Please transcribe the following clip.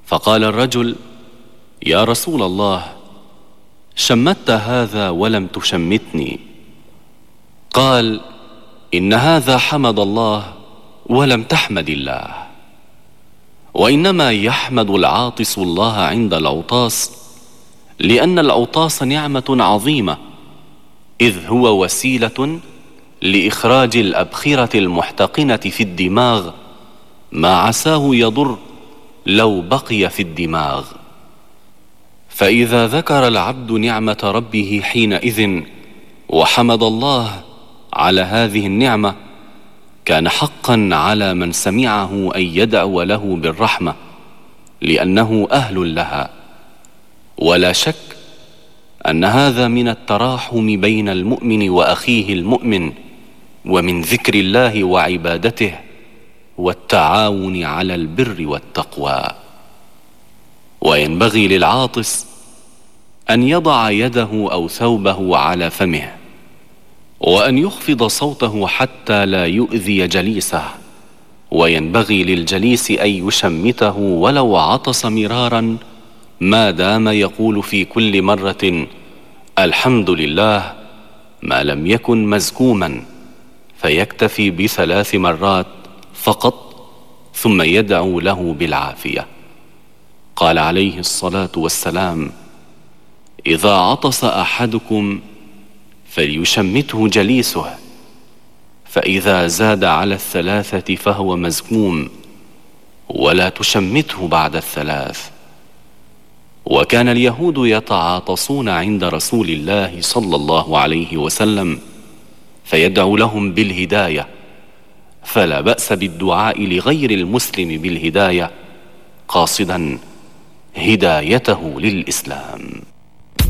فقال الرجل: يا رسول الله، شمت هذا ولم تشمتني. قال: إن هذا حمد الله ولم تحمد الله، وإنما يحمد العاطس الله عند العطاس، لأن العطاس نعمة عظيمة، إذ هو وسيلة لإخراج الأبخرة المحتقنة في الدماغ ما عساه يضر لو بقي في الدماغ. فإذا ذكر العبد نعمة ربه حينئذ وحمد الله على هذه النعمة، كان حقا على من سمعه أن يدعو له بالرحمة، لأنه أهل لها. ولا شك أن هذا من التراحم بين المؤمن وأخيه المؤمن، ومن ذكر الله وعبادته، والتعاون على البر والتقوى. وينبغي للعاطس أن يضع يده أو ثوبه على فمه، وأن يخفض صوته حتى لا يؤذي جليسه. وينبغي للجليس أن يشمته ولو عطس مرارا، ما دام يقول في كل مرة الحمد لله، ما لم يكن مزكوما، فيكتفي ب3 مرات فقط، ثم يدعو له بالعافية. قال عليه الصلاة والسلام: إذا عطس أحدكم فليشمته جليسه، فإذا زاد على 3 فهو مزكوم، ولا تشمته بعد 3. وكان اليهود يتعاطسون عند رسول الله صلى الله عليه وسلم، فيدعو لهم بالهداية، فلا بأس بالدعاء لغير المسلم بالهداية، قاصدا هدايته للإسلام.